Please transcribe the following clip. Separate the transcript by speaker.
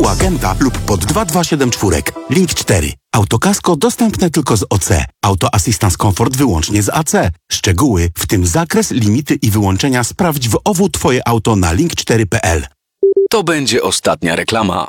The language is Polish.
Speaker 1: agenta lub pod 2274. Link 4. Autokasko dostępne tylko z OC. Auto Assistance Comfort wyłącznie z AC. Szczegóły, w tym zakres, limity i wyłączenia sprawdź w OWU Twoje auto na link4.pl.
Speaker 2: To będzie ostatnia reklama.